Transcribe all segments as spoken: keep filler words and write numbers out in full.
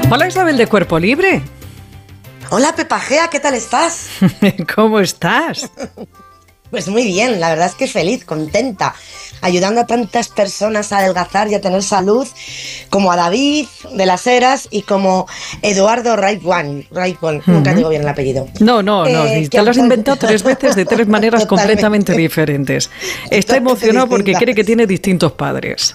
Hola Isabel de Cuerpo Libre. Hola Pepa Gea, ¿qué tal estás? ¿Cómo estás? Pues muy bien, la verdad es que feliz, contenta, ayudando a tantas personas a adelgazar y a tener salud, como a David de las Heras y como Eduardo Raipwan, Raipwan, uh-huh. Nunca digo bien el apellido. No, no, no, eh, te lo has inventado tres veces de tres maneras completamente diferentes. Está emocionado porque cree que tiene distintos padres.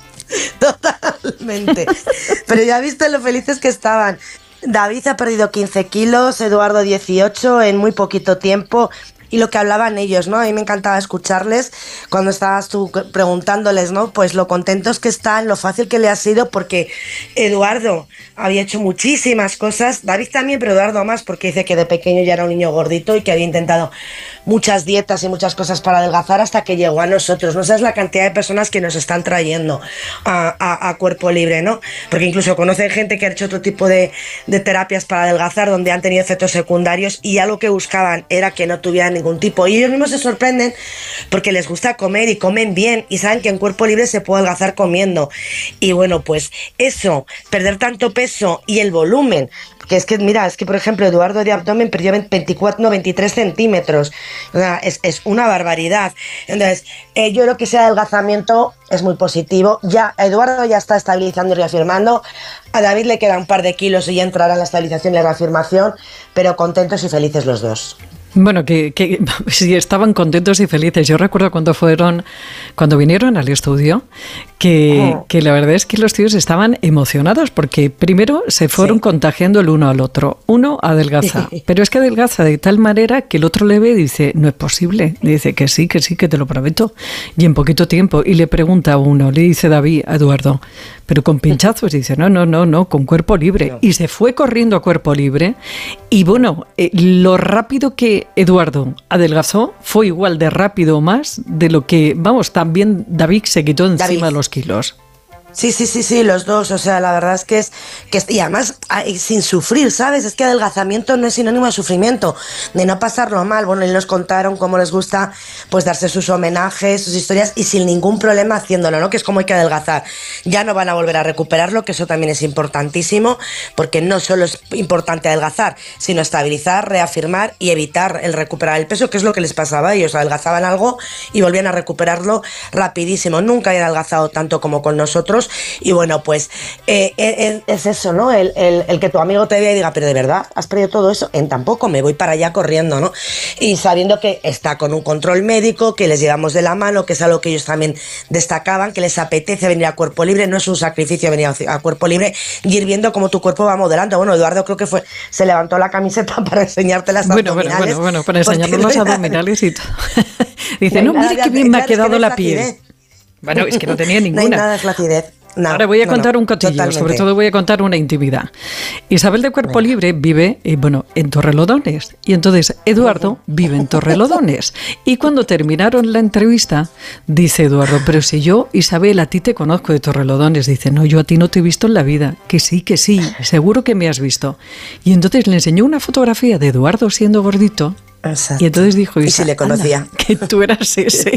Totalmente, pero ya viste lo felices que estaban. David ha perdido quince kilos, Eduardo dieciocho en muy poquito tiempo. Y lo que hablaban ellos, ¿no? A mí me encantaba escucharles cuando estabas tú preguntándoles, ¿no? Pues lo contentos que están, lo fácil que le ha sido, porque Eduardo había hecho muchísimas cosas, David también, pero Eduardo más, porque dice que de pequeño ya era un niño gordito y que había intentado muchas dietas y muchas cosas para adelgazar hasta que llegó a nosotros. No sabes la cantidad de personas que nos están trayendo a, a, a Cuerpo Libre, ¿no? Porque incluso conocen gente que ha hecho otro tipo de, de terapias para adelgazar donde han tenido efectos secundarios y algo que buscaban era que no tuvieran ningún tipo. Y ellos mismos se sorprenden porque les gusta comer y comen bien y saben que en Cuerpo Libre se puede adelgazar comiendo. Y bueno, pues eso, perder tanto peso y el volumen, que es que, mira, es que por ejemplo Eduardo de abdomen perdió veinticuatro, no, veintitrés centímetros, o sea, es, es una barbaridad. Entonces, eh, yo creo que ese adelgazamiento es muy positivo. Ya Eduardo ya está estabilizando y reafirmando, a David le queda un par de kilos y ya entrará en la estabilización y la reafirmación, pero contentos y felices los dos. Bueno, que, que sí, estaban contentos y felices. Yo recuerdo cuando fueron, cuando vinieron al estudio, que, oh. que la verdad es que los tíos estaban emocionados porque primero se fueron sí. contagiando el uno al otro. Uno adelgaza, pero es que adelgaza de tal manera que el otro le ve y dice, no es posible. Le dice que sí, que sí, que te lo prometo. Y en poquito tiempo, y le pregunta a uno, le dice David a Eduardo, pero con pinchazos, y dice, no, no, no, no, con Cuerpo Libre. No. Y se fue corriendo a Cuerpo Libre. Y bueno, eh, lo rápido que Eduardo adelgazó fue igual de rápido o más de lo que, vamos, también David se quitó encima David. de los kilos. Sí, sí, sí, sí, los dos, o sea, la verdad es que es, que es, y además sin sufrir, ¿sabes? Es que adelgazamiento no es sinónimo de sufrimiento, de no pasarlo mal. Bueno, y nos contaron cómo les gusta, pues, darse sus homenajes, sus historias, y sin ningún problema haciéndolo, ¿no? Que es como hay que adelgazar. Ya no van a volver a recuperarlo, que eso también es importantísimo, porque no solo es importante adelgazar, sino estabilizar, reafirmar y evitar el recuperar el peso, que es lo que les pasaba a ellos, adelgazaban algo y volvían a recuperarlo rapidísimo. Nunca habían adelgazado tanto como con nosotros. Y bueno, pues eh, eh, es eso, ¿no? El, el, el que tu amigo te vea y diga, pero de verdad, ¿has perdido todo eso? En tampoco, me voy para allá corriendo, ¿no? Y sabiendo que está con un control médico, que les llevamos de la mano, que es algo que ellos también destacaban, que les apetece venir a Cuerpo Libre, no es un sacrificio venir a, a Cuerpo Libre y ir viendo cómo tu cuerpo va modelando. Bueno, Eduardo creo que fue, se levantó la camiseta para enseñarte las bueno, abdominales. Bueno, bueno, bueno, para enseñarnos los abdominales y todo. Dice, no, mire qué bien me ha quedado la piel. Bueno, es que no tenía ninguna. No hay nada de flacidez. No, Ahora voy a no, contar no, un cotillo, totalmente. Sobre todo voy a contar una intimidad. Isabel de Cuerpo bueno. Libre vive, eh, bueno, en Torrelodones, y entonces Eduardo vive en Torrelodones. Y cuando terminaron la entrevista, dice Eduardo, pero si yo, Isabel, a ti te conozco de Torrelodones, dice, no, yo a ti no te he visto en la vida, que sí, que sí, seguro que me has visto. Y entonces le enseñó una fotografía de Eduardo siendo gordito. Exacto. Y entonces dijo, y si le conocía, que tú eras ese.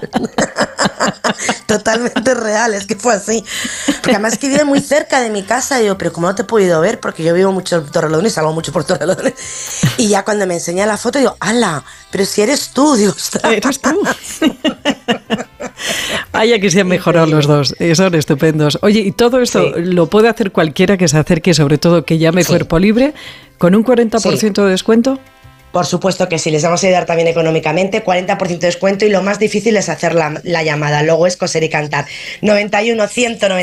Totalmente real, es que fue así. Porque además que vive muy cerca de mi casa. Y digo, pero ¿cómo no te he podido ver? Porque yo vivo mucho en Torrelodones, salgo mucho por Torrelodones. Y ya cuando me enseña la foto, digo, ¡hala! Pero si eres tú, digo, eres tú. Vaya que se han mejorado los dos, son estupendos. Oye, y todo esto sí. lo puede hacer cualquiera que se acerque, sobre todo que llame sí. Cuerpo Libre, con un cuarenta por ciento sí. de descuento. Por supuesto que sí, les vamos a ayudar también económicamente, cuarenta por ciento de descuento, y lo más difícil es hacer la, la llamada, luego es coser y cantar. noventa y uno, ciento noventa